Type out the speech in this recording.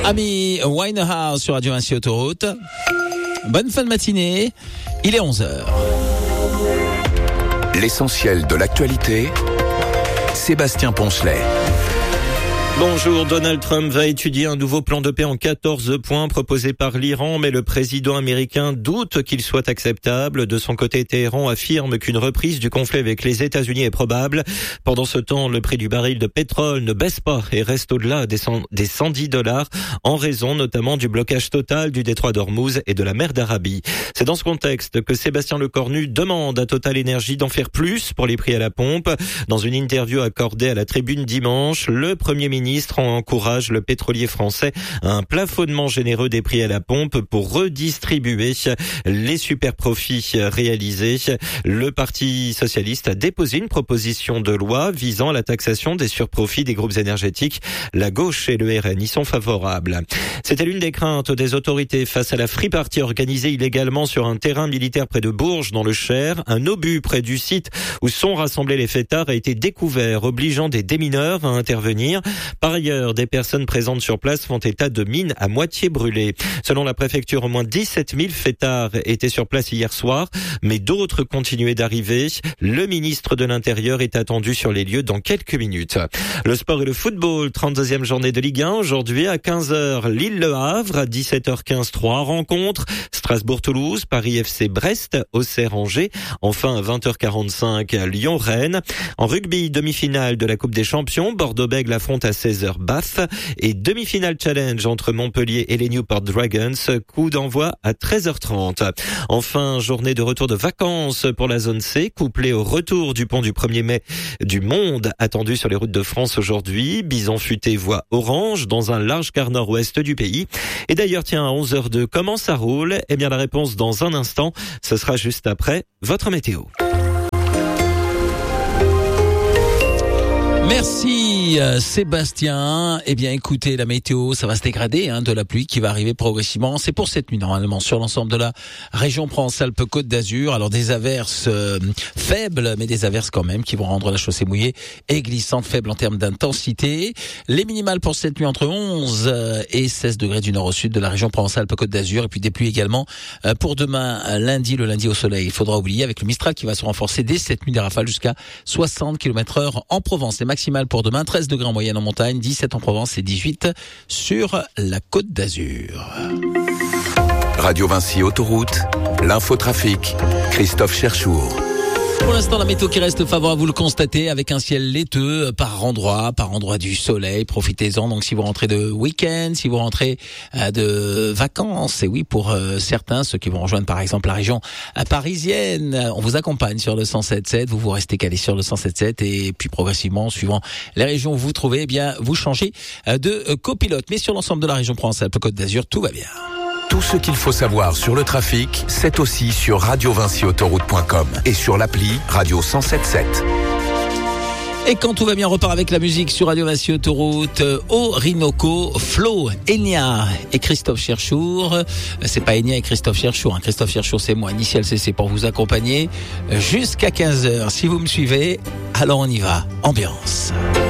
Amy Winehouse sur Radio 1 Autoroute. Bonne fin de matinée, il est 11h. L'essentiel de l'actualité, Sébastien Poncelet. Bonjour, Donald Trump va étudier un nouveau plan de paix en 14 points proposé par l'Iran, mais le président américain doute qu'il soit acceptable. De son côté, Téhéran affirme qu'une reprise du conflit avec les États-Unis est probable. Pendant ce temps, le prix du baril de pétrole ne baisse pas et reste au-delà des $110 en raison notamment du blocage total du détroit d'Ormuz et de la mer d'Arabie. C'est dans ce contexte que Sébastien Lecornu demande à Total Energy d'en faire plus pour les prix à la pompe. Dans une interview accordée à la Tribune dimanche, le Premier ministre encourage le pétrolier français à un plafonnement généreux des prix à la pompe pour redistribuer les super profits réalisés. Le Parti socialiste a déposé une proposition de loi visant à la taxation des surprofits des groupes énergétiques. La gauche et le RN y sont favorables. C'était l'une des craintes des autorités face à la free party organisée illégalement sur un terrain militaire près de Bourges dans le Cher. Un obus près du site où sont rassemblés les fêtards a été découvert, obligeant des démineurs à intervenir. Par ailleurs, des personnes présentes sur place font état de mines à moitié brûlées. Selon la préfecture, au moins 17 000 fêtards étaient sur place hier soir, mais d'autres continuaient d'arriver. Le ministre de l'Intérieur est attendu sur les lieux dans quelques minutes. Le sport et le football, 32e journée de Ligue 1. Aujourd'hui, à 15h, Lille-Le Havre, à 17h15, 3 rencontres. Strasbourg-Toulouse, Paris FC Brest, Auxerre-Angers. Enfin, à 20h45, Lyon-Rennes. En rugby, demi-finale de la Coupe des Champions, Bordeaux-Bègles affronte à 16h Bath et demi-finale challenge entre Montpellier et les Newport Dragons, coup d'envoi à 13h30. Enfin, journée de retour de vacances pour la zone C, couplée au retour du pont du 1er mai du monde attendu sur les routes de France aujourd'hui. Bison futé voie orange dans un large quart nord-ouest du pays. Et d'ailleurs, tiens, à 11h02, comment ça roule? Eh bien, la réponse dans un instant, ce sera juste après votre météo. Merci Sébastien. Eh bien écoutez, la météo, ça va se dégrader, de la pluie qui va arriver progressivement. C'est pour cette nuit normalement sur l'ensemble de la région Provence-Alpes-Côte d'Azur. Alors des averses faibles, mais des averses quand même qui vont rendre la chaussée mouillée et glissante, faible en termes d'intensité. Les minimales pour cette nuit entre 11 et 16 degrés du nord au sud de la région Provence-Alpes-Côte d'Azur. Et puis des pluies également pour demain, le lundi au soleil. Il faudra oublier avec le Mistral qui va se renforcer dès cette nuit des rafales jusqu'à 60 km/h en Provence. Les maximales pour demain, 13 degrés en moyenne en montagne, 17 en Provence et 18 sur la Côte d'Azur. Radio Vinci Autoroute, l'infotrafic, Christophe Cherchour. Pour l'instant, la météo qui reste favorable, vous le constatez, avec un ciel laiteux par endroit du soleil. Profitez-en. Donc, si vous rentrez de week-end, si vous rentrez de vacances, et oui, pour certains, ceux qui vont rejoindre par exemple la région parisienne, on vous accompagne sur le 107.7. Vous restez calés sur le 107.7 et puis progressivement, suivant les régions où vous trouvez, eh bien, vous changez de copilote. Mais sur l'ensemble de la région Provence-Alpes-Côte d'Azur, tout va bien. Tout ce qu'il faut savoir sur le trafic, c'est aussi sur radiovinciautoroute.com et sur l'appli Radio 107.7. Et quand tout va bien, on repart avec la musique sur Radio Vinci Autoroute. Orinoco, Flo, Enya et Christophe Cherchour. C'est pas Enya et Christophe Cherchour. Christophe Cherchour, c'est moi, Initial CC, pour vous accompagner jusqu'à 15h. Si vous me suivez, alors on y va. Ambiance.